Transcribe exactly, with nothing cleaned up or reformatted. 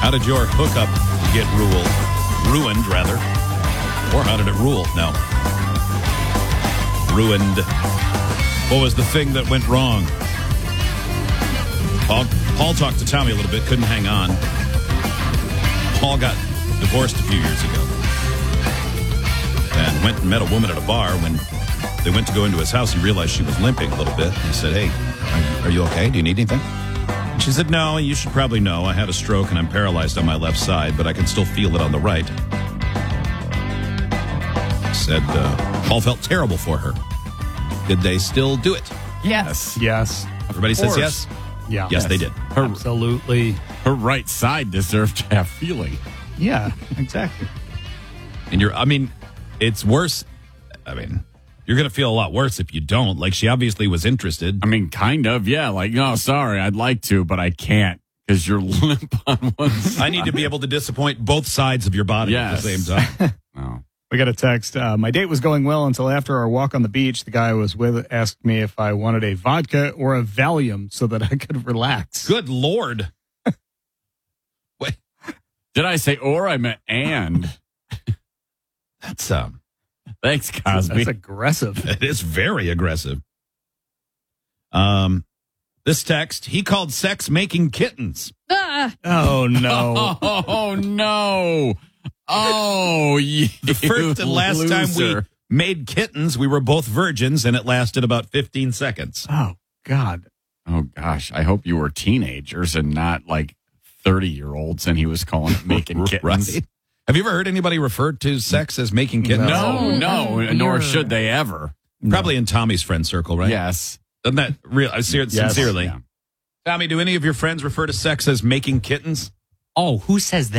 How did your hookup get ruled? Ruined, rather. Or how did it rule? No. Ruined. What was the thing that went wrong? Paul, Paul talked to Tommy a little bit, couldn't hang on. Paul got divorced a few years ago and went and met a woman at a bar. When they went to go into his house, he realized she was limping a little bit. He said, hey, are you, are you okay? Do you need anything? And she said, no, you should probably know. I had a stroke and I'm paralyzed on my left side, but I can still feel it on the right. Said uh, Paul felt terrible for her. Did they still do it? Yes. Yes. Everybody says yes? Yeah. Yes, yes, they did. Her, Absolutely. Her right side deserved to have feeling. Yeah, exactly. And you're, I mean, it's worse. I mean, you're going to feel a lot worse if you don't. Like, she obviously was interested. I mean, kind of, yeah. Like, no, sorry, I'd like to, but I can't because you're limp on one side. I need to be able to disappoint both sides of your body Yes. at the same time. No. We got a text. Uh, my date was going well until after our walk on the beach. The guy I was with asked me if I wanted a vodka or a Valium so that I could relax. Good Lord. Wait, Did I say or? I meant and. that's, um, Thanks, Cosby. That's aggressive. it is very aggressive. Um, this text, he called sex making kittens. Oh, no. Oh, no. Oh, you The first and last loser. time we made kittens, we were both virgins, and it lasted about fifteen seconds. Oh, God. Oh, gosh. I hope you were teenagers and not like thirty-year-olds and he was calling it making kittens. Right? Have you ever heard anybody refer to sex as making kittens? No, no, Oh, nor weird. should they ever. Probably in Tommy's friend circle, right? Yes. Doesn't that real? I ser- Sincerely. Yeah. Tommy, do any of your friends refer to sex as making kittens? Oh, who says that?